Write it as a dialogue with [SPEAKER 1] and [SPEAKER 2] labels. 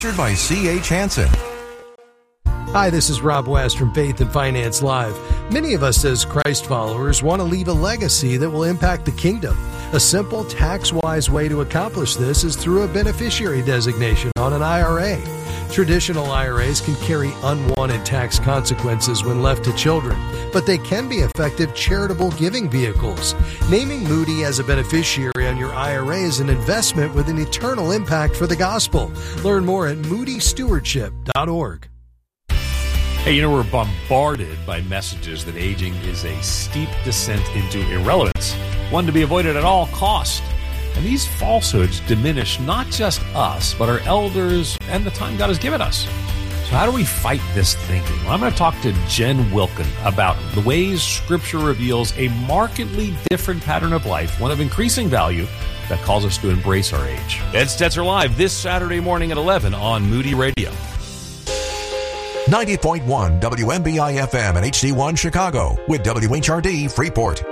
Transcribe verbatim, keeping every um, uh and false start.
[SPEAKER 1] By C H Hansen.
[SPEAKER 2] Hi, this is Rob West from Faith and Finance Live. Many of us as Christ followers want to leave a legacy that will impact the kingdom. A simple, tax-wise way to accomplish this is through a beneficiary designation on an I R A. Traditional I R As can carry unwanted tax consequences when left to children, but they can be effective charitable giving vehicles. Naming Moody as a beneficiary on your I R A is an investment with an eternal impact for the gospel. Learn more at moody stewardship dot org.
[SPEAKER 3] Hey, you know, we're bombarded by messages that aging is a steep descent into irrelevance, one to be avoided at all cost. And these falsehoods diminish not just us, but our elders and the time God has given us. So how do we fight this thinking? Well, I'm going to talk to Jen Wilkin about the ways Scripture reveals a markedly different pattern of life, one of increasing value, that calls us to embrace our age. Ed Stetzer Live this Saturday morning at eleven on Moody Radio.
[SPEAKER 1] ninety point one W M B I F M and H D one Chicago with W H R D Freeport.